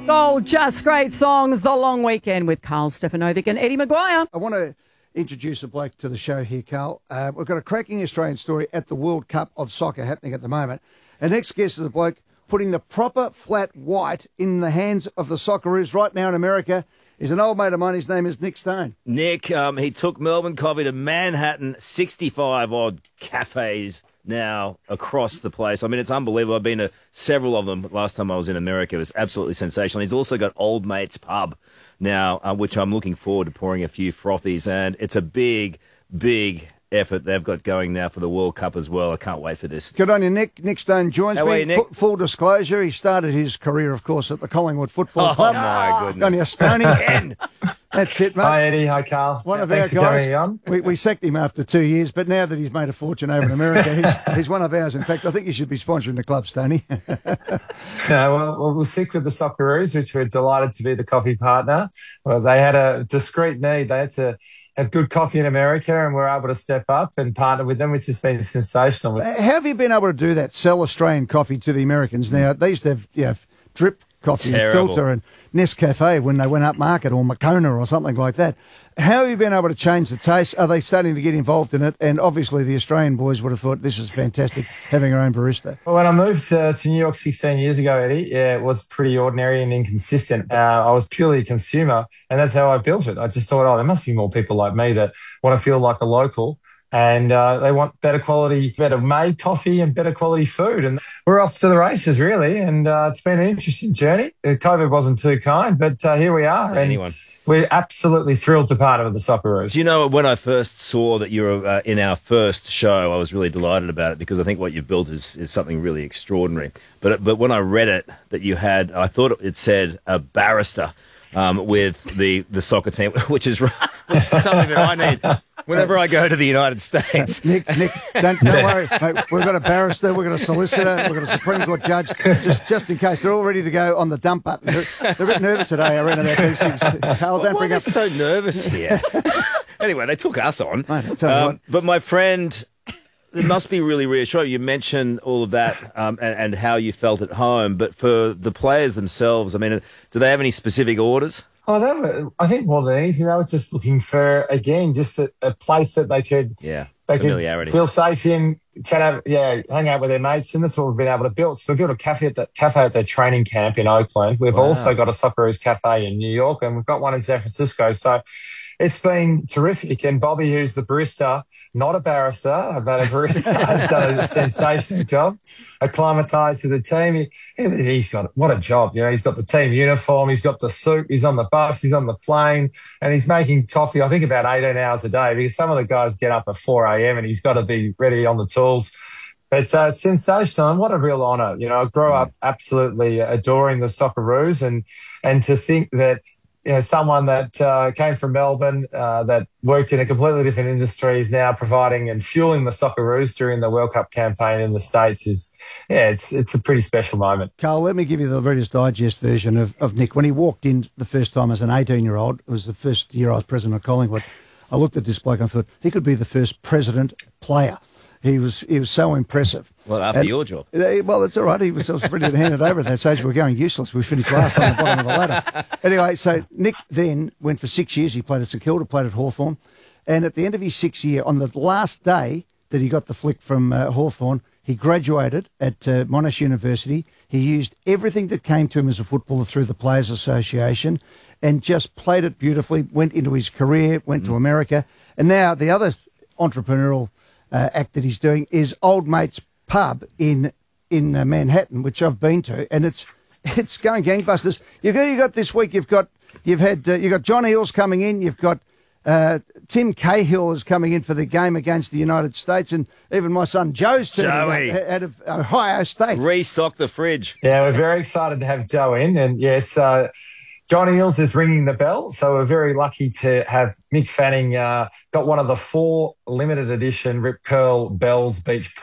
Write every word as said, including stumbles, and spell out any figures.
Gold, just great songs. The Long Weekend with Carl Stefanovic and Eddie Maguire. I want to introduce a bloke to the show here, Carl. Uh, we've got a cracking Australian story at the World Cup of Soccer happening at the moment. Our next guest is a bloke putting the proper flat white in the hands of the Socceroos right now in America. He's an old mate of mine. His name is Nick Stone. Nick, um, he took Melbourne coffee to Manhattan, sixty-five odd cafes now across the place. I mean, it's unbelievable. I've been to several of them last time I was in America. It was absolutely sensational. He's also got Old Mate's Pub now, uh, which I'm looking forward to pouring a few frothies. And it's a big, big effort they've got going now for the World Cup as well. I can't wait for this. Good on you, Nick. Nick Stone joins How me. are you, Nick? F- full disclosure, he started his career, of course, at the Collingwood Football Oh, Club. my goodness. Good on you, Stoney. And that's it, mate. Hi, Eddie. Hi, Carl. One Yeah, of thanks our for guys. having me on. We, we sacked him after two years, but now that he's made a fortune over in America, he's, he's one of ours. In fact, I think you should be sponsoring the club, Stoney. No, well, well, we'll stick with the Socceroos, which we're delighted to be the coffee partner. Well, they had a discreet need. They had to have good coffee in America, and we're able to step up and partner with them, which has been sensational. How have you been able to do that? Sell Australian coffee to the Americans? Now, they used to have, you know, drip coffee Terrible. and filter and Nescafe when they went up market, or Moccona or something like that. How have you been able to change the taste? Are they starting to get involved in it? And obviously the Australian boys would have thought this is fantastic, having our own barista. Well, when I moved uh, to New York sixteen years ago, Eddie, yeah, it was pretty ordinary and inconsistent. Uh, I was purely a consumer, and that's how I built it. I just thought, oh, there must be more people like me that want to feel like a local, and uh, they want better quality, better made coffee and better quality food. And we're off to the races, really, and uh, it's been an interesting journey. Uh, COVID wasn't too kind, but uh, here we are. So and anyone. We're absolutely thrilled to partner with the Socceroos. Do you know, when I first saw that you were uh, in our first show, I was really delighted about it because I think what you've built is, is something really extraordinary. But but when I read it, that you had, I thought it said a barrister um, with the, the soccer team, which is, which is something that I need whenever I go to the United States. Nick, Nick, don't, don't worry, mate. We've got a barrister, we've got a solicitor, we've got a Supreme Court judge, just just in case. They're all ready to go on the dump button. They're, they're a bit nervous today, I read about these things. Carl, don't Why bring are up... they so nervous here? Anyway, they took us on. Mate, I'll tell you what. But my friend, it must be really reassuring. You mentioned all of that um, and, and how you felt at home. But for the players themselves, I mean, do they have any specific orders? Oh, they were, I think more than anything, they were just looking for, again, just a, a place that they could, Yeah, they could familiarity. feel safe in, can have, yeah, hang out with their mates, and that's what we've been able to build. So we've built a cafe at the cafe at their training camp in Oakland. We've Wow. also got a Socceroos cafe in New York, and we've got one in San Francisco. So it's been terrific. And Bobby, who's the barista, not a barrister, but a barista, has done a sensational job, acclimatised to the team. He, he's got, what a job. You know, he's got the team uniform, he's got the suit, he's on the bus, he's on the plane, and he's making coffee, I think, about eighteen hours a day, because some of the guys get up at four a.m. and he's got to be ready on the tools. But uh, it's sensational, and what a real honour. You know, I grew up absolutely adoring the Socceroos, and and to think that, you know, someone that uh, came from Melbourne, uh, that worked in a completely different industry, is now providing and fueling the Socceroos during the World Cup campaign in the States. Is, yeah, it's it's a pretty special moment. Carl, let me give you the Reader's Digest version of, of Nick. When he walked in the first time as an eighteen-year-old, it was the first year I was president of Collingwood, I looked at this bloke and I thought, he could be the first president player. He was he was so impressive. Well, after And- your job. Uh, Well, it's all right. He was, I was ready to hand it over at that stage. We were going useless. We finished last on the bottom of the ladder. Anyway, so Nick then went for six years. He played at St Kilda, played at Hawthorn. And at the end of his sixth year, on the last day that he got the flick from uh, Hawthorn, he graduated at uh, Monash University. He used everything that came to him as a footballer through the Players Association and just played it beautifully, went into his career, went to America. And now the other entrepreneurial uh, act that he's doing is Old Mate's Pub in in uh, Manhattan, which I've been to, and it's it's going gangbusters. You've got, you've got this week. You've got you've had uh, you've got John Eales coming in. You've got uh, Tim Cahill is coming in for the game against the United States, and even my son Joe's turning Joey. up out of Ohio State. Restock the fridge. Yeah, we're very excited to have Joe in. And yes, uh, John Eales is ringing the bell. So we're very lucky to have Mick Fanning uh, got one of the four limited edition Rip Curl Bells Beach